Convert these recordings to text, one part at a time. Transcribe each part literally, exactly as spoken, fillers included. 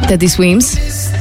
Teddy Swims.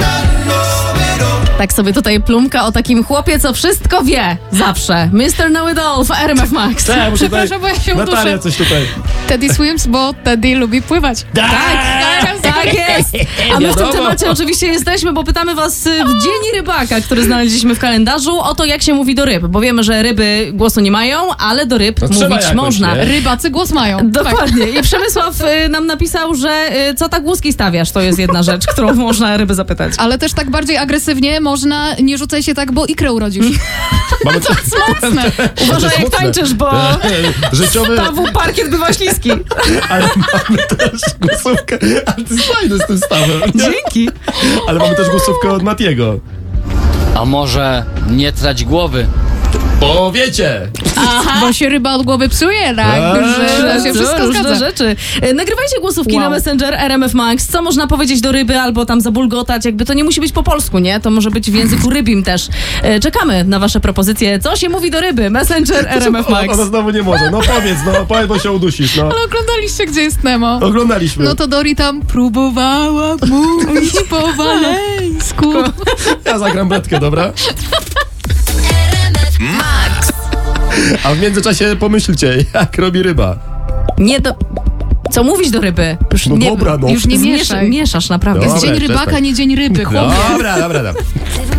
Tak sobie tutaj plumka o takim chłopie, co wszystko wie. Zawsze. mister Know-it-all w R M F Max. Tak, muszę Przepraszam, bo ja się Natalia uduszę. coś tutaj. Teddy Swims, bo Teddy lubi pływać. Tak, tak jest. A my w tym Wiadomo. temacie oczywiście jesteśmy, bo pytamy was y, w Dzień Rybaka, który znaleźliśmy w kalendarzu, o to, jak się mówi do ryb. Bo wiemy, że ryby głosu nie mają, ale do ryb No trzeba mówić jakoś, można. nie? Rybacy głos mają. Dokładnie. I Przemysław y, nam napisał, że y, co tak głuski stawiasz, to jest jedna rzecz, którą można ryby zapytać. Ale też tak bardziej agresywnie można, nie rzucaj się tak, bo ikrę urodzisz. Mamy to Mocne. Uważaj, jak smutne. tańczysz, bo Życiowy, stawu parkiet bywa śliski. ale mamy też głosówkę. Ale ty jest fajny z tym stawem. nie? Dzięki. Ale mamy też głosówkę od Matiego. A może nie trać głowy? Bo wiecie. Bo się ryba od głowy psuje, tak? Eee, Że to się Co, wszystko różne zgadza. rzeczy. E, Nagrywajcie głosówki Wow. na Messenger R M F Max. Co można powiedzieć do ryby albo tam zabulgotać? Jakby to nie musi być po polsku, nie? To może być w języku rybim też. E, Czekamy na wasze propozycje. Co się mówi do ryby? Messenger R M F O, Max. ona znowu nie może. No powiedz, no powiedz, bo się udusisz. No. Ale oglądaliście, gdzie jest Nemo? Oglądaliśmy. No to Dory tam próbowała mówić po waleńsku. Ja zagram betkę, dobra? A w międzyczasie pomyślcie, jak robi ryba. Nie do... Co mówić do ryby? Już No nie, dobra, no. Już nie zmiesz- mieszaj. Mieszasz, naprawdę. Dobra, jest dzień przestań. rybaka, nie dzień ryby, chłopie. Dobra, dobra, dobra.